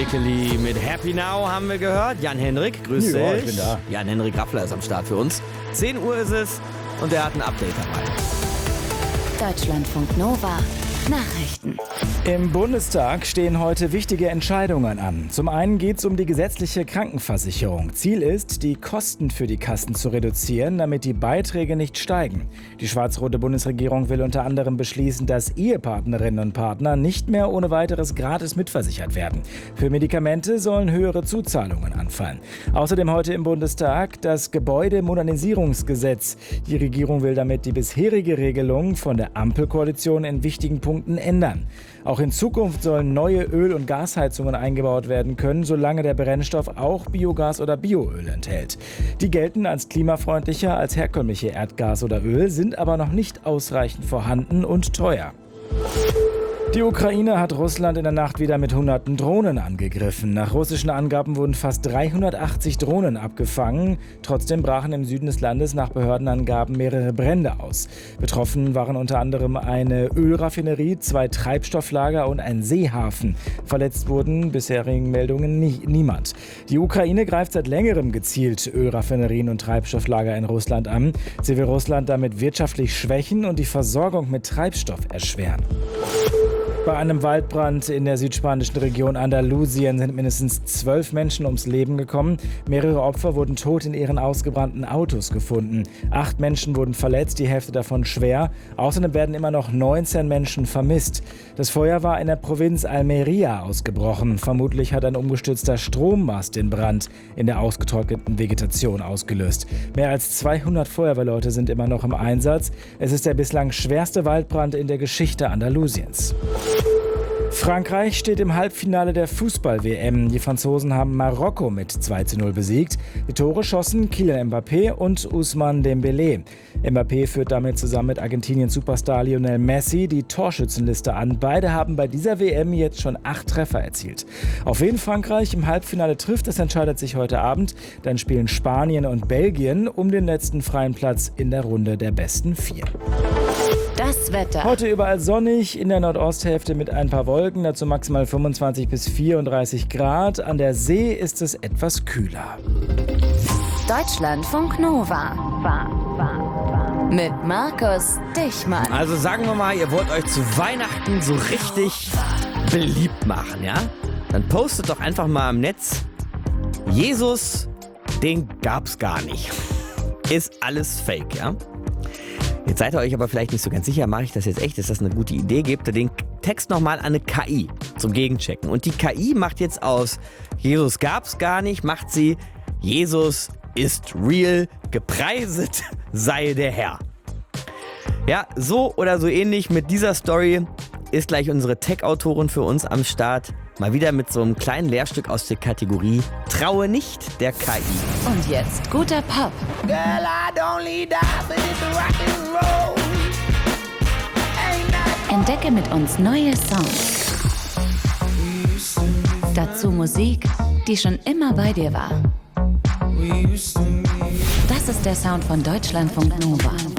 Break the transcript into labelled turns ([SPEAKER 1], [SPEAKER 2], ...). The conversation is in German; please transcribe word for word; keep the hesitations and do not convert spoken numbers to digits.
[SPEAKER 1] Ekeli mit Happy Now haben wir gehört. Jan-Henrik, grüß
[SPEAKER 2] Ja,
[SPEAKER 1] dich.
[SPEAKER 2] ich bin da.
[SPEAKER 1] Jan-Henrik Raffler ist am Start für uns. zehn Uhr ist es und er hat ein Update dabei.
[SPEAKER 3] Deutschlandfunk Nova. Nachrichten.
[SPEAKER 2] Im Bundestag stehen heute wichtige Entscheidungen an. Zum einen geht es um die gesetzliche Krankenversicherung. Ziel ist, die Kosten für die Kassen zu reduzieren, damit die Beiträge nicht steigen. Die schwarz-rote Bundesregierung will unter anderem beschließen, dass Ehepartnerinnen und Partner nicht mehr ohne weiteres gratis mitversichert werden. Für Medikamente sollen höhere Zuzahlungen anfallen. Außerdem heute im Bundestag das Gebäudemodernisierungsgesetz. Die Regierung will damit die bisherige Regelung von der Ampelkoalition in wichtigen Punkten ändern. Auch in Zukunft sollen neue Öl- und Gasheizungen eingebaut werden können, solange der Brennstoff auch Biogas oder Bioöl enthält. Die gelten als klimafreundlicher als herkömmliche Erdgas oder Öl, sind aber noch nicht ausreichend vorhanden und teuer. Die Ukraine hat Russland in der Nacht wieder mit hunderten Drohnen angegriffen. Nach russischen Angaben wurden fast dreihundertachtzig Drohnen abgefangen. Trotzdem brachen im Süden des Landes nach Behördenangaben mehrere Brände aus. Betroffen waren unter anderem eine Ölraffinerie, zwei Treibstofflager und ein Seehafen. Verletzt wurden bisherigen Meldungen nie, niemand. Die Ukraine greift seit längerem gezielt Ölraffinerien und Treibstofflager in Russland an. Sie will Russland damit wirtschaftlich schwächen und die Versorgung mit Treibstoff erschweren. Bei einem Waldbrand in der südspanischen Region Andalusien sind mindestens zwölf Menschen ums Leben gekommen. Mehrere Opfer wurden tot in ihren ausgebrannten Autos gefunden. Acht Menschen wurden verletzt, die Hälfte davon schwer. Außerdem werden immer noch neunzehn Menschen vermisst. Das Feuer war in der Provinz Almería ausgebrochen. Vermutlich hat ein umgestürzter Strommast den Brand in der ausgetrockneten Vegetation ausgelöst. Mehr als zweihundert Feuerwehrleute sind immer noch im Einsatz. Es ist der bislang schwerste Waldbrand in der Geschichte Andalusiens. Frankreich steht im Halbfinale der Fußball-W M. Die Franzosen haben Marokko mit zwei zu null besiegt. Die Tore schossen Kylian Mbappé und Ousmane Dembélé. Mbappé führt damit zusammen mit Argentiniens Superstar Lionel Messi die Torschützenliste an. Beide haben bei dieser W M jetzt schon acht Treffer erzielt. Auf wen Frankreich im Halbfinale trifft, das entscheidet sich heute Abend. Dann spielen Spanien und Belgien um den letzten freien Platz in der Runde der besten vier.
[SPEAKER 3] Das Wetter.
[SPEAKER 2] Heute überall sonnig, in der Nordosthälfte mit ein paar Wolken, dazu maximal fünfundzwanzig bis vierunddreißig Grad. An der See ist es etwas kühler.
[SPEAKER 3] Deutschlandfunk Nova. Mit Markus Dichmann.
[SPEAKER 1] Also sagen wir mal, ihr wollt euch zu Weihnachten so richtig beliebt machen, ja? Dann postet doch einfach mal im Netz, Jesus, den gab's gar nicht. Ist alles fake, ja? Jetzt seid ihr euch aber vielleicht nicht so ganz sicher, mache ich das jetzt echt, dass das eine gute Idee gibt, den Text nochmal an eine K I zum Gegenchecken. Und die K I macht jetzt aus Jesus gab's gar nicht, macht sie Jesus ist real, gepreiset sei der Herr. Ja, so oder so ähnlich mit dieser Story ist gleich unsere Tech-Autorin für uns am Start. Mal wieder mit so einem kleinen Lehrstück aus der Kategorie Traue nicht der K I.
[SPEAKER 3] Und jetzt guter Pop.
[SPEAKER 1] Girl, I don't need that, but it's rock and roll.
[SPEAKER 3] Entdecke mit uns neue Songs. Dazu Musik, die schon immer bei dir war. Das ist der Sound von Deutschlandfunk Nova.